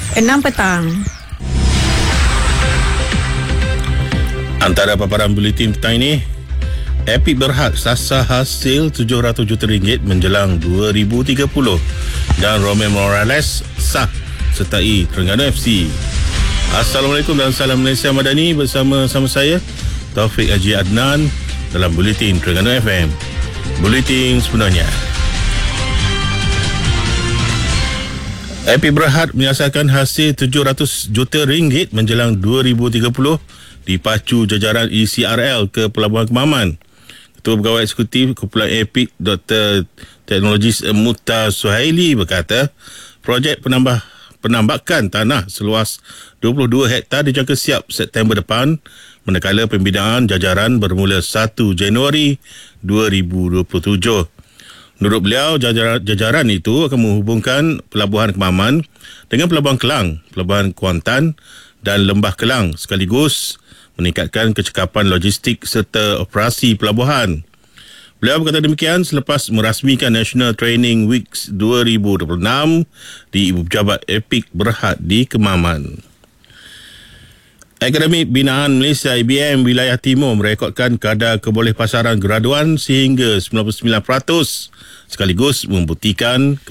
6 petang. Antara paparan buletin petang ini, Epic Berhad sasar hasil RM700 juta menjelang 2030 dan Romel Morales sah sertai Terengganu FC. Assalamualaikum dan salam Malaysia Madani, bersama saya Taufik Haji Adnan dalam buletin Terengganu FM. Buletin sebenarnya. Epic Berhad menyasarkan hasil RM700 juta menjelang 2030 dipacu jajaran ECRL ke Pelabuhan Kemaman. Ketua Pegawai Eksekutif Kumpulan Epic Dr. Teknologis Muta Suhaili berkata, projek penambakan tanah seluas 22 hektar dijangka siap September depan manakala pembinaan jajaran bermula 1 Januari 2027. Menurut beliau, jajaran itu akan menghubungkan Pelabuhan Kemaman dengan Pelabuhan Kelang, Pelabuhan Kuantan dan Lembah Kelang sekaligus meningkatkan kecekapan logistik serta operasi pelabuhan. Beliau berkata demikian selepas merasmikan National Training Weeks 2026 di Ibu Pejabat Epic Berhad di Kemaman. Akademik Binaan Malaysia ABM Wilayah Timur merekodkan kadar kebolehpasaran graduan sehingga 99% sekaligus membuktikan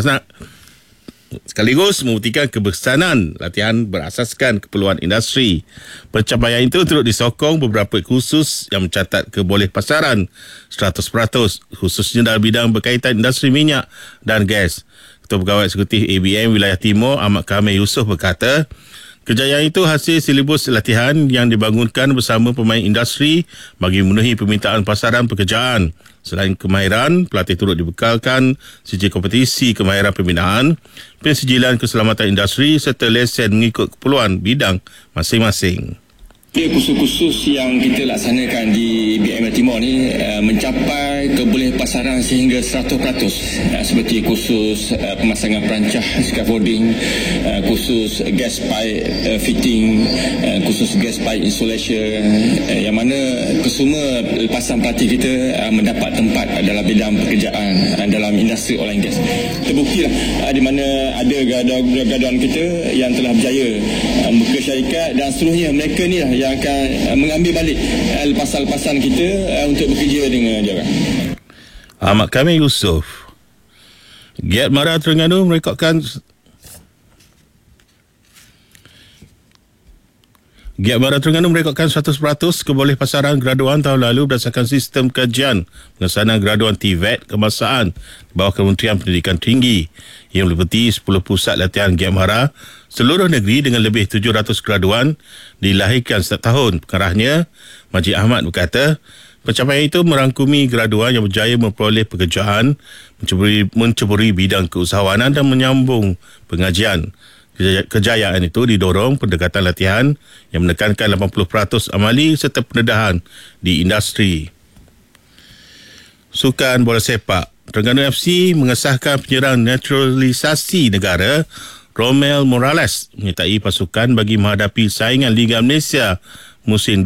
keberkesanan latihan berasaskan keperluan industri. Pencapaian itu turut disokong beberapa kursus yang mencatat kebolehpasaran 100%, khususnya dalam bidang berkaitan industri minyak dan gas. Ketua Pegawai Eksekutif ABM Wilayah Timur Ahmad Kamil Yusof berkata, kejayaan itu hasil silibus latihan yang dibangunkan bersama pemain industri bagi memenuhi permintaan pasaran pekerjaan. Selain kemahiran, pelatih turut dibekalkan sijil kompetisi kemahiran pembinaan, pensijilan keselamatan industri serta lesen mengikut keperluan bidang masing-masing. Kursus-kursus yang kita laksanakan di BM Timur ni mencapai kebolehpasaran sehingga 100%, seperti kursus pemasangan perancah scaffolding, kursus gas pipe fitting, kursus gas pipe insulation, yang mana kesemua lepasan pelatih kita mendapat tempat dalam bidang pekerjaan dalam industri oil and gas. Terbuktilah di mana ada graduan kita yang telah berjaya membuka syarikat dan seterusnya. Mereka ni lah yang akan mengambil balik lepasan-lepasan kita untuk bekerja dengan jarak. Ahmad Kamil Yusof. Giat Mara Terengganu merekodkan 100% kebolehpasaran graduan tahun lalu berdasarkan sistem kajian pengesanan graduan TVET kebangsaan di bawah Kementerian Pendidikan Tinggi yang meliputi 10 pusat latihan Giat Mara seluruh negeri dengan lebih 700 graduan dilahirkan setiap tahun. Pengarahnya, Majid Ahmad berkata, pencapaian itu merangkumi graduan yang berjaya memperoleh pekerjaan, menceburi bidang keusahawanan dan menyambung pengajian. Kejayaan itu didorong pendekatan latihan yang menekankan 80% amali serta pendedahan di industri. Sukan bola sepak, Terengganu FC mengesahkan penyerang naturalisasi negara Romel Morales menyertai pasukan bagi menghadapi saingan Liga Malaysia musim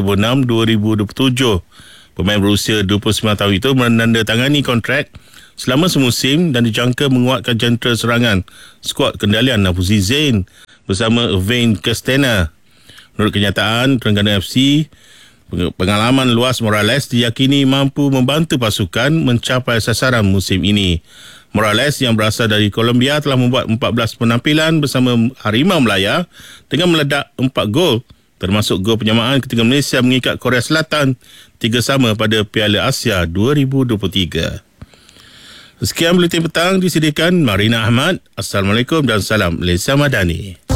2026-2027. Pemain berusia 29 tahun itu menandatangani kontrak selama semusim dan dijangka menguatkan jentera serangan skuad kendalian Nafuzi Zain bersama Irvine Castena. Menurut kenyataan, Terengganu FC, pengalaman luas Morales diyakini mampu membantu pasukan mencapai sasaran musim ini. Morales yang berasal dari Colombia telah membuat 14 penampilan bersama Harimau Melaya dengan meledak 4 gol, termasuk gol penyamaan ketika Malaysia mengikat Korea Selatan 3-3 pada Piala Asia 2023. Sekian buletin petang disediakan Marina Ahmad. Assalamualaikum dan salam Malaysia Madani.